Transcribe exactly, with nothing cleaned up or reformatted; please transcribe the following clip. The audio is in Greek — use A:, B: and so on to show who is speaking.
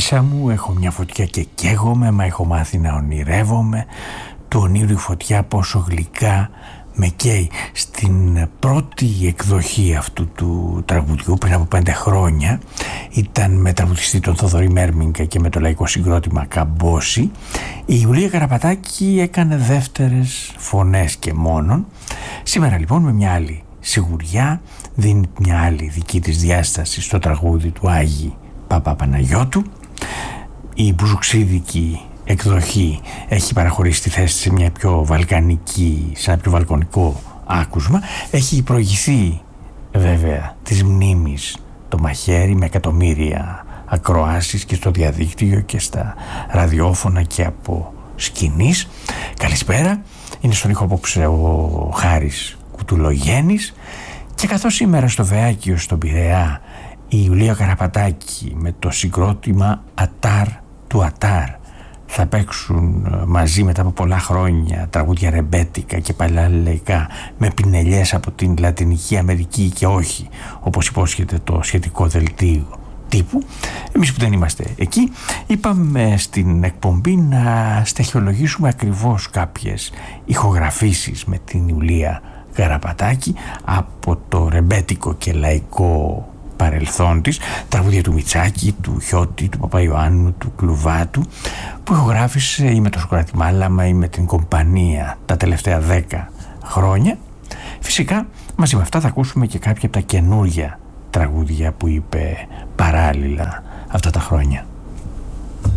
A: μέσα μου έχω μια φωτιά και καίγομαι, μα έχω μάθει να ονειρεύομαι. Του ονείρου η φωτιά πόσο γλυκά με καίει. Στην πρώτη εκδοχή αυτού του τραγουδιού πριν από πέντε χρόνια ήταν με τραγουδιστή τον Θοδωρή Μέρμιγκα και με το λαϊκό συγκρότημα Καμπόση. Η Ιουλία Καραπατάκη έκανε δεύτερες φωνές και μόνον. Σήμερα λοιπόν με μια άλλη σιγουριά δίνει μια άλλη δική της διάσταση στο τραγούδι του Άγη Παπαπαναγιώτου. Η μπουζουξίδικη εκδοχή έχει παραχωρήσει τη θέση σε μια πιο βαλκανική, σε ένα πιο βαλκανικό άκουσμα. Έχει προηγηθεί βέβαια της μνήμης το μαχαίρι με εκατομμύρια ακροάσεις και στο διαδίκτυο και στα ραδιόφωνα και από σκηνής. Καλησπέρα, είναι στον ήχο απόψε ο Χάρης Κουτουλογέννης και καθώς σήμερα στο Βεάκιο στον Πειραιά η Ιουλία Καραπατάκη με το συγκρότημα Ατάρ του Ατάρ θα παίξουν μαζί μετά από πολλά χρόνια τραγούδια ρεμπέτικα και παλαιολαϊκά με πινελιές από την Λατινική Αμερική και όχι όπως υπόσχεται το σχετικό δελτίο τύπου. Εμείς που δεν είμαστε εκεί είπαμε στην εκπομπή να στοιχειολογήσουμε ακριβώς κάποιες ηχογραφήσεις με την Ιουλία Καραπατάκη από το ρεμπέτικο και λαϊκό παρελθόν της, τραγούδια του Μητσάκη, του Χιώτη, του Παπαϊωάννου, του Κλουβάτου, που ηχογράφησε ή με το Σοκράτη Μάλαμα ή με την Κομπανία τα τελευταία δέκα χρόνια. Φυσικά μαζί με αυτά θα ακούσουμε και κάποια από τα καινούργια τραγούδια που είπε παράλληλα αυτά τα χρόνια.